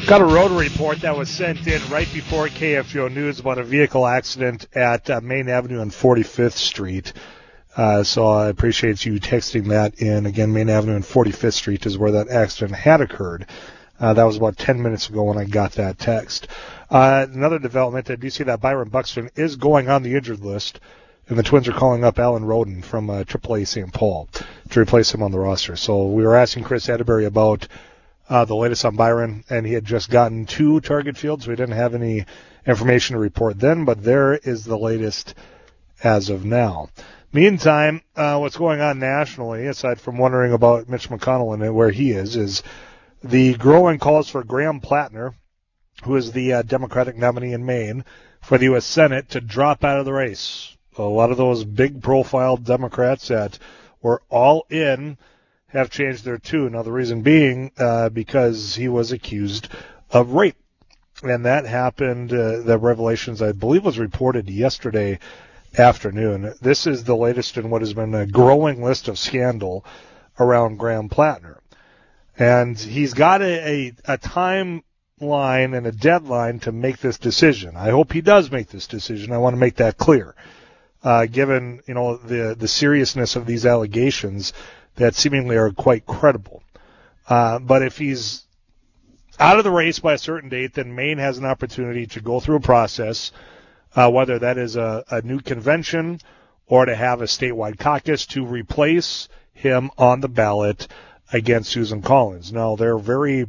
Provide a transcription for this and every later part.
Got a road report that was sent in right before KFGO News about a vehicle accident at Main Avenue and 45th Street. So I appreciate you texting that in. Again, Main Avenue and 45th Street is where that accident had occurred. That was about 10 minutes ago when I got that text. Another development, I do see that Byron Buxton is going on the injured list, and the Twins are calling up Alan Roden from AAA St. Paul to replace him on the roster. So we were asking Chris Atterbury about the latest on Byron, and he had just gotten to Target Field, so we didn't have any information to report then, but there is the latest as of now. Meantime, what's going on nationally, aside from wondering about Mitch McConnell and where he is the growing calls for Graham Plattner, who is the Democratic nominee in Maine for the U.S. Senate, to drop out of the race. A lot of those big-profile Democrats that were all in have changed their tune. Now, the reason being because he was accused of rape. And that happened, the revelations, I believe, was reported yesterday afternoon. This is the latest in what has been a growing list of scandal around Graham Plattner. And he's got a timeline and a deadline to make this decision. I hope he does make this decision. I want to make that clear. Given, the seriousness of these allegations that seemingly are quite credible. But if he's out of the race by a certain date, then Maine has an opportunity to go through a process, whether that is a new convention or to have a statewide caucus to replace him on the ballot against Susan Collins. Now, they're very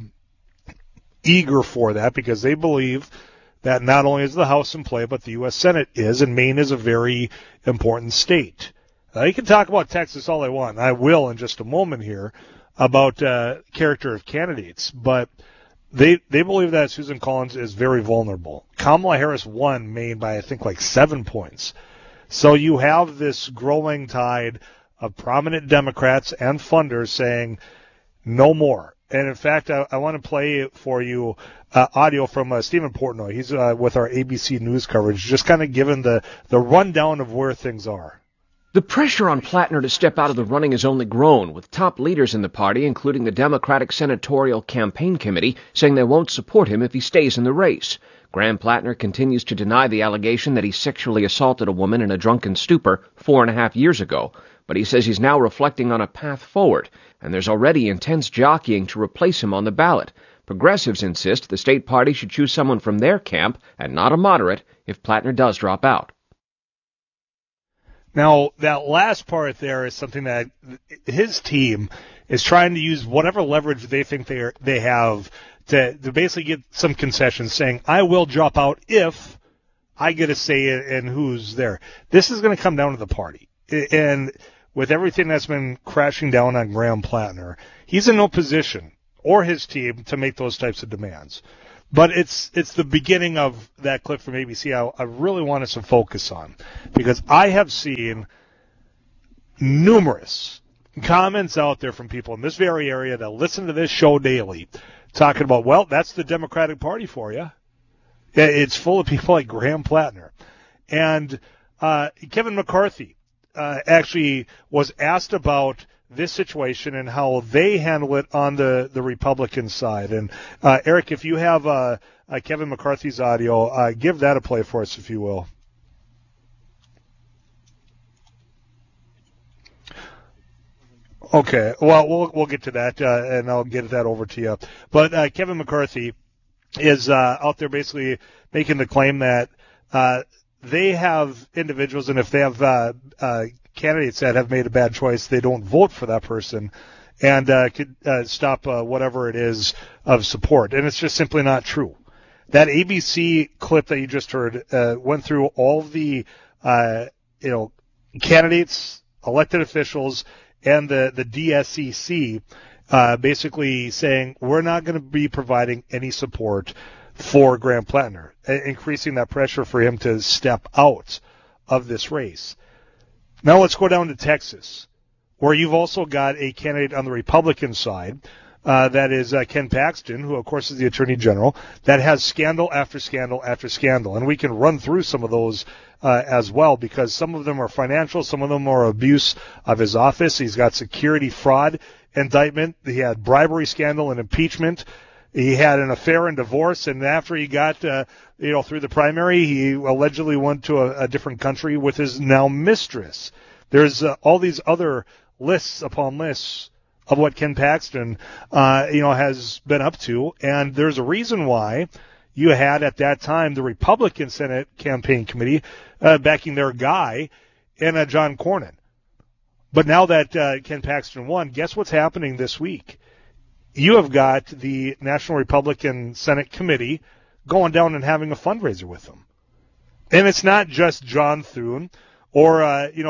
eager for that because they believe that not only is the House in play, but the U.S. Senate is, and Maine is a very important state. You can talk about Texas all I want. I will in just a moment here about character of candidates, but they believe that Susan Collins is very vulnerable. Kamala Harris won Maine by, I think, like 7 points. So you have this growing tide of prominent Democrats and funders saying no more. And, in fact, I want to play for you audio from Stephen Portnoy. He's with our ABC News coverage, just kind of giving the rundown of where things are. The pressure on Plattner to step out of the running has only grown, with top leaders in the party, including the Democratic Senatorial Campaign Committee, saying they won't support him if he stays in the race. Graham Plattner continues to deny the allegation that he sexually assaulted a woman in a drunken stupor 4.5 years ago, but he says he's now reflecting on a path forward, and there's already intense jockeying to replace him on the ballot. Progressives insist the state party should choose someone from their camp, and not a moderate, if Plattner does drop out. Now, that last part there is something that his team is trying to use whatever leverage they think they have to basically get some concessions, saying, I will drop out if I get a say in who's there. This is going to come down to the party. And with everything that's been crashing down on Graham Plattner, he's in no position, or his team, to make those types of demands. But it's the beginning of that clip from ABC I really want us to focus on, because I have seen numerous comments out there from people in this very area that listen to this show daily talking about, well, that's the Democratic Party for you. It's full of people like Graham Plattner. And Kevin McCarthy actually was asked about this situation and how they handle it on the Republican side. And Eric, if you have Kevin McCarthy's audio, give that a play for us, if you will. Okay, well, we'll get to that, and I'll get that over to you. But Kevin McCarthy is out there basically making the claim that they have individuals, and if they have candidates that have made a bad choice, they don't vote for that person and could stop whatever it is of support. And it's just simply not true. That ABC clip that you just heard went through all the candidates, elected officials, and the DSCC basically saying we're not going to be providing any support for Graham Plattner, increasing that pressure for him to step out of this race. Now let's go down to Texas, where you've also got a candidate on the Republican side, that is Ken Paxton, who, of course, is the Attorney General, that has scandal after scandal after scandal. And we can run through some of those as well, because some of them are financial, some of them are abuse of his office. He's got security fraud indictment. He had bribery scandal and impeachment. He had an affair and divorce, and after he got, through the primary, he allegedly went to a different country with his now mistress. There's all these other lists upon lists of what Ken Paxton, has been up to, and there's a reason why you had at that time the Republican Senate Campaign Committee backing their guy in John Cornyn. But now that Ken Paxton won, guess what's happening this week? You have got the National Republican Senate Committee going down and having a fundraiser with them. And it's not just John Thune or,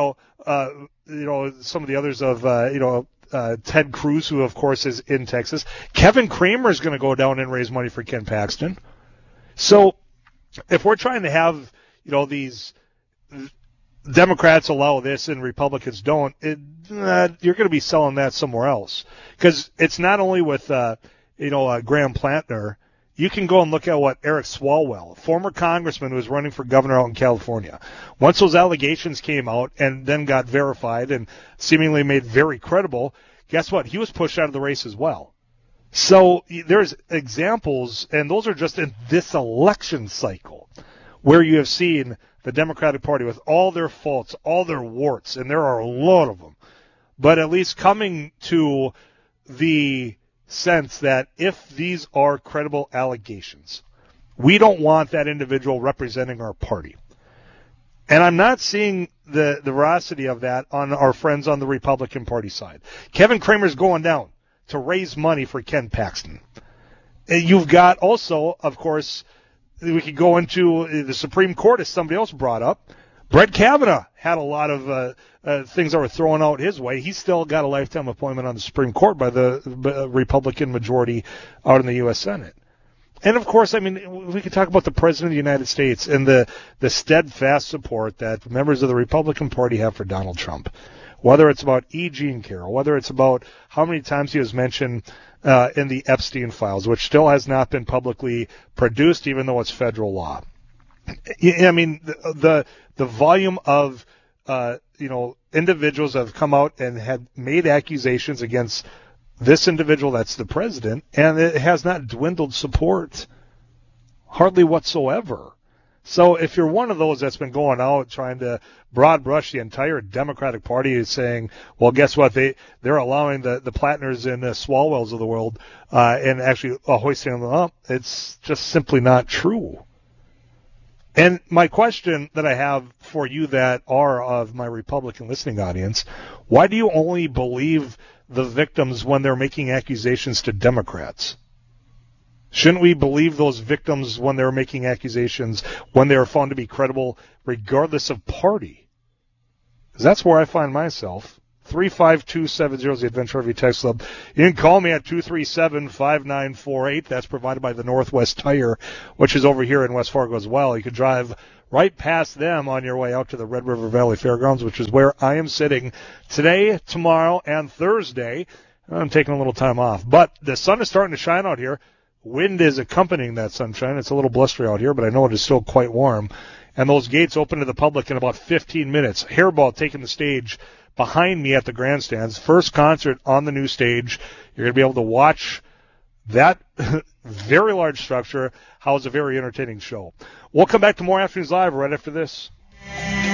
some of the others of, Ted Cruz, who, of course, is in Texas. Kevin Cramer is going to go down and raise money for Ken Paxton. So if we're trying to have, these Democrats allow this and Republicans don't, you're going to be selling that somewhere else. Because it's not only with, Graham Plantner. You can go and look at what Eric Swalwell, a former congressman who was running for governor out in California. Once those allegations came out and then got verified and seemingly made very credible, guess what? He was pushed out of the race as well. So there's examples, and those are just in this election cycle, where you have seen the Democratic Party with all their faults, all their warts, and there are a lot of them, but at least coming to the sense that if these are credible allegations, we don't want that individual representing our party. And I'm not seeing the veracity of that on our friends on the Republican Party side. Kevin Cramer's going down to raise money for Ken Paxton. And you've got also, of course, we could go into the Supreme Court, as somebody else brought up. Brett Kavanaugh had a lot of things that were thrown out his way. He's still got a lifetime appointment on the Supreme Court by the Republican majority out in the U.S. Senate. And, of course, we could talk about the President of the United States and the steadfast support that members of the Republican Party have for Donald Trump, whether it's about E. Jean Carroll, whether it's about how many times he was mentioned in the Epstein files, which still has not been publicly produced, even though it's federal law. The volume of, individuals have come out and have made accusations against this individual that's the president, and it has not dwindled support hardly whatsoever. So if you're one of those that's been going out trying to broad brush the entire Democratic Party is saying, well, guess what? They're allowing the Plattners and the Swalwells of the world and actually hoisting them up. It's just simply not true. And my question that I have for you that are of my Republican listening audience, why do you only believe the victims when they're making accusations to Democrats? Shouldn't we believe those victims when they're making accusations, when they are found to be credible, regardless of party? Because that's where I find myself. 35270 is the Adventure RV Text Club. You can call me at 237-5948. That's provided by the Northwest Tire, which is over here in West Fargo as well. You could drive right past them on your way out to the Red River Valley Fairgrounds, which is where I am sitting today, tomorrow, and Thursday. I'm taking a little time off. But the sun is starting to shine out here. Wind is accompanying that sunshine. It's a little blustery out here, but I know it is still quite warm. And those gates open to the public in about 15 minutes. Hairball taking the stage behind me at the grandstands. First concert on the new stage. You're going to be able to watch that very large structure house a very entertaining show. We'll come back to more Afternoons Live right after this.